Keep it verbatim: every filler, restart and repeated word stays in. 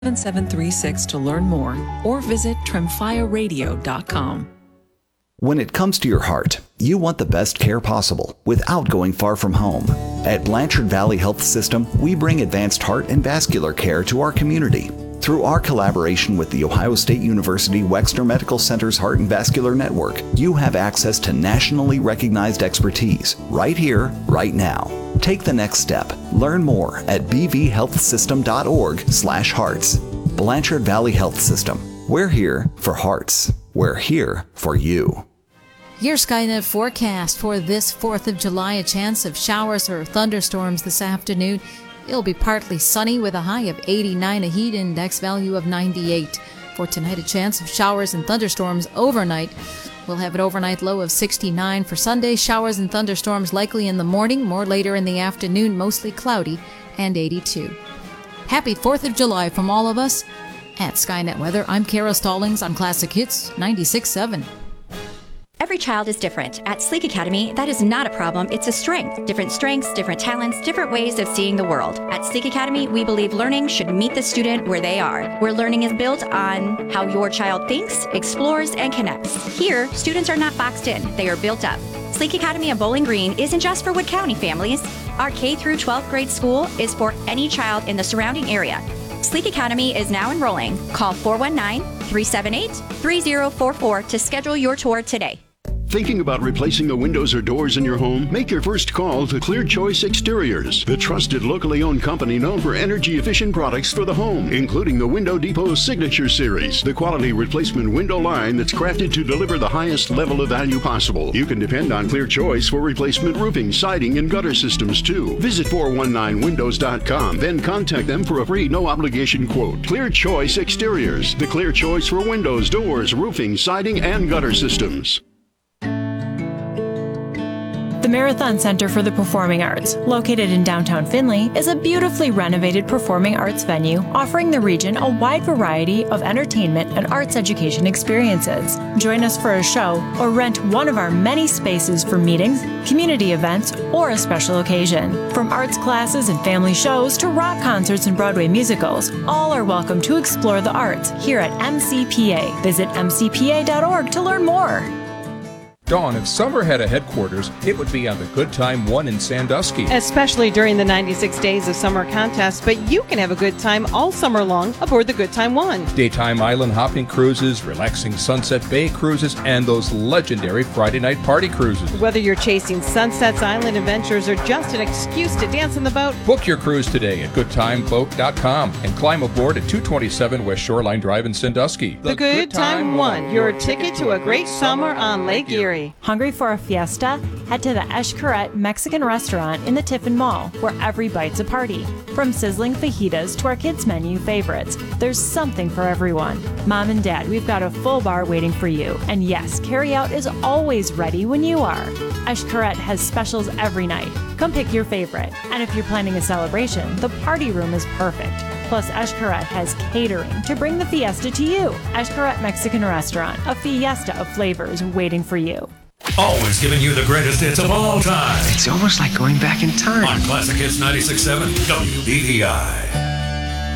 seven seven three six to learn more or visit tremfya radio dot com. When it comes to your heart, you want the best care possible without going far from home. At Blanchard Valley Health System, we bring advanced heart and vascular care to our community. Through our collaboration with the Ohio State University Wexner Medical Center's Heart and Vascular Network, you have access to nationally recognized expertise right here, right now. Take the next step. Learn more at b v health system dot org slash hearts. Blanchard Valley Health System. We're here for hearts. We're here for you. Your Skynet forecast for this fourth of July, a chance of showers or thunderstorms this afternoon. It'll be partly sunny with a high of eighty-nine, a heat index value of ninety-eight. For tonight, a chance of showers and thunderstorms overnight. We'll have an overnight low of sixty-nine. For Sunday, showers and thunderstorms likely in the morning, more later in the afternoon, mostly cloudy, and eighty-two. Happy fourth of July from all of us. At Skynet Weather, I'm Kara Stallings on Classic Hits ninety-six point seven. Every child is different. At Sleek Academy, that is not a problem, it's a strength. Different strengths, different talents, different ways of seeing the world. At Sleek Academy, we believe learning should meet the student where they are, where learning is built on how your child thinks, explores, and connects. Here, students are not boxed in, they are built up. Sleek Academy of Bowling Green isn't just for Wood County families. Our K through twelfth grade school is for any child in the surrounding area. Sleek Academy is now enrolling. Call four one nine, three seven eight, three zero four four to schedule your tour today. Thinking about replacing the windows or doors in your home? Make your first call to Clear Choice Exteriors, the trusted locally owned company known for energy-efficient products for the home, including the Window Depot Signature Series, the quality replacement window line that's crafted to deliver the highest level of value possible. You can depend on Clear Choice for replacement roofing, siding, and gutter systems, too. Visit four one nine windows dot com, then contact them for a free, no-obligation quote. Clear Choice Exteriors, the clear choice for windows, doors, roofing, siding, and gutter systems. The Marathon Center for the Performing Arts, located in downtown Findlay, is a beautifully renovated performing arts venue offering the region a wide variety of entertainment and arts education experiences. Join us for a show or rent one of our many spaces for meetings, community events, or a special occasion. From arts classes and family shows to rock concerts and Broadway musicals, all are welcome to explore the arts here at M C P A. Visit m c p a dot org to learn more. Dawn, if summer had a headquarters, it would be on the Good Time One in Sandusky. Especially during the ninety-six days of summer contest, but you can have a good time all summer long aboard the Good Time One. Daytime island hopping cruises, relaxing Sunset Bay cruises, and those legendary Friday night party cruises. Whether you're chasing Sunset's island adventures or just an excuse to dance in the boat, book your cruise today at good time boat dot com and climb aboard at two twenty-seven West Shoreline Drive in Sandusky. The, the Good, Good Time, Time One, your ticket to a great summer on Lake Erie. Hungry for a fiesta? Head to the Eshkaret Mexican restaurant in the Tiffin Mall, where every bite's a party. From sizzling fajitas to our kids' menu favorites, there's something for everyone. Mom and Dad, we've got a full bar waiting for you. And yes, carryout is always ready when you are. Eshkaret has specials every night. Come pick your favorite. And if you're planning a celebration, the party room is perfect. Plus, Eshkaret has catering to bring the fiesta to you. Eshkaret Mexican Restaurant, a fiesta of flavors waiting for you. Always giving you the greatest hits of all time. It's almost like going back in time. On Classic Hits ninety-six point seven W B E I.